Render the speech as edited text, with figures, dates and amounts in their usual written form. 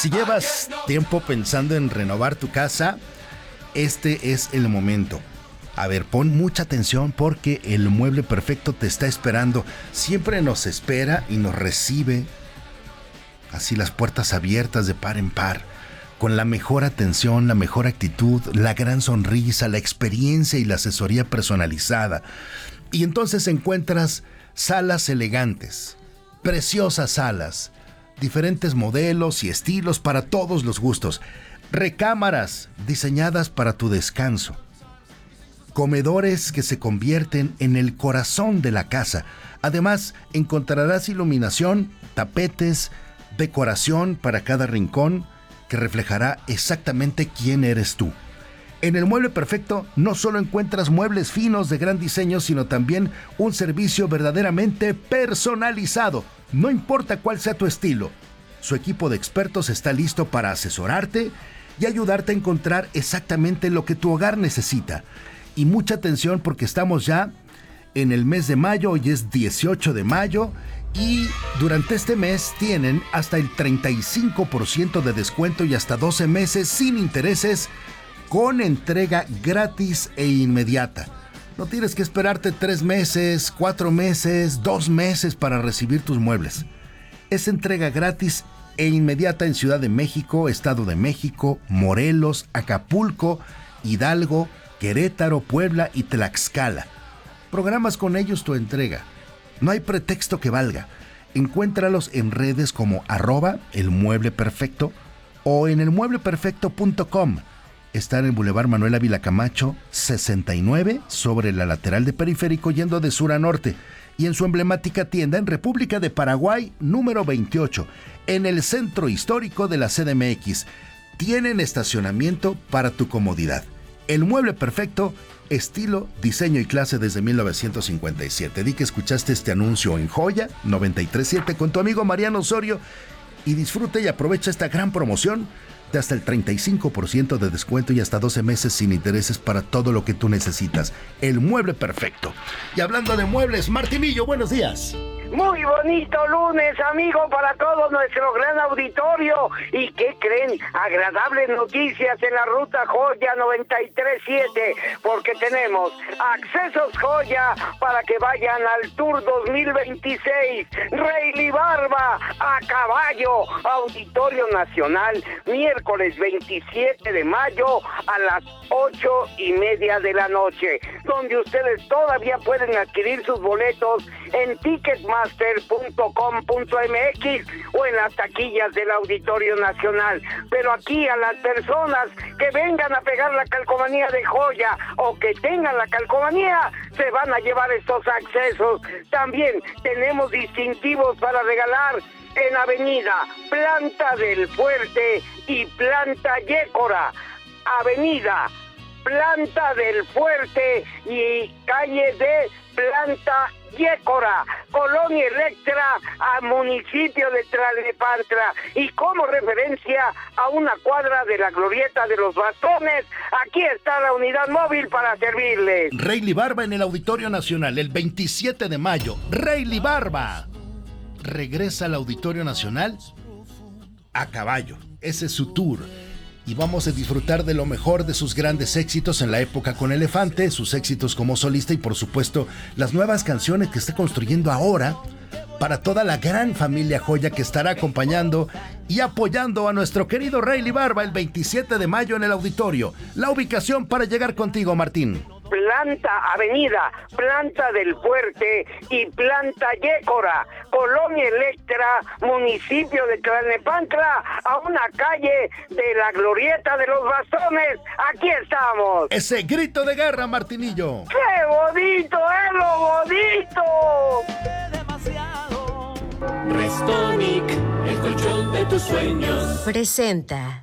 Si llevas tiempo pensando en renovar tu casa, este es el momento. A ver, pon mucha atención porque el Mueble Perfecto te está esperando. Siempre nos espera y nos recibe así las puertas abiertas de par en par, con la mejor atención, la mejor actitud, la gran sonrisa, la experiencia y la asesoría personalizada. Y entonces encuentras salas elegantes, preciosas salas, diferentes modelos y estilos para todos los gustos, recámaras diseñadas para tu descanso, comedores que se convierten en el corazón de la casa. Además, encontrarás iluminación, tapetes, decoración para cada rincón que reflejará exactamente quién eres tú. En el Mueble Perfecto no solo encuentras muebles finos de gran diseño, sino también un servicio verdaderamente personalizado. No importa cuál sea tu estilo, su equipo de expertos está listo para asesorarte y ayudarte a encontrar exactamente lo que tu hogar necesita. Y mucha atención porque estamos ya en el mes de mayo, hoy es 18 de mayo, y durante este mes tienen hasta el 35% de descuento y hasta 12 meses sin intereses, con entrega gratis e inmediata. No tienes que esperarte 3 meses, 4 meses, 2 meses para recibir tus muebles. Es entrega gratis e inmediata en Ciudad de México, Estado de México, Morelos, Acapulco, Hidalgo, Querétaro, Puebla y Tlaxcala. Programas con ellos tu entrega. No hay pretexto que valga. Encuéntralos en redes como @elmuebleperfecto o en elmuebleperfecto.com. Está en el Boulevard Manuel Ávila Camacho, 69, sobre la lateral de Periférico yendo de sur a norte, y en su emblemática tienda en República de Paraguay, número 28, en el centro histórico de la CDMX. Tienen estacionamiento para tu comodidad. El Mueble Perfecto, estilo, diseño y clase desde 1957. Di que escuchaste este anuncio en Joya 93.7 con tu amigo Mariano Osorio y disfruta y aprovecha esta gran promoción de hasta el 35% de descuento y hasta 12 meses sin intereses para todo lo que tú necesitas. El Mueble Perfecto. Y hablando de muebles, Martinillo, buenos días. Muy bonito lunes, amigo, para todo nuestro gran auditorio. ¿Y qué creen? Agradables noticias en la ruta Joya 93.7, porque tenemos accesos Joya para que vayan al Tour 2026. Rayleigh Barba a caballo, Auditorio Nacional, miércoles 27 de mayo a las 8:30 de la noche, donde ustedes todavía pueden adquirir sus boletos en ticketmaster.com.mx o en las taquillas del Auditorio Nacional. Pero aquí a las personas que vengan a pegar la calcomanía de Joya o que tengan la calcomanía se van a llevar estos accesos. También tenemos distintivos para regalar en Avenida Planta del Fuerte y Planta Yécora. Avenida Planta del Fuerte y calle de Planta Yécora, Colonia Electra, a municipio de Tlalnepantla, y como referencia a una cuadra de la Glorieta de los Bastones. Aquí está la unidad móvil para servirles. Rayleigh Barba en el Auditorio Nacional el 27 de mayo. Rayleigh Barba regresa al Auditorio Nacional a caballo. Ese es su tour. Y vamos a disfrutar de lo mejor de sus grandes éxitos en la época con Elefante, sus éxitos como solista y por supuesto las nuevas canciones que está construyendo ahora para toda la gran familia Joya que estará acompañando y apoyando a nuestro querido Rayleigh Barba el 27 de mayo en el auditorio. La ubicación para llegar contigo, Martín. Avenida Planta del Fuerte y Planta Yécora, Colonia Electra, municipio de Tlalnepantla, a una calle de la Glorieta de los Bastones. Aquí estamos. Ese grito de guerra, Martinillo. ¡Qué bonito, lo bonito! Restonic, el colchón de tus sueños. Presenta.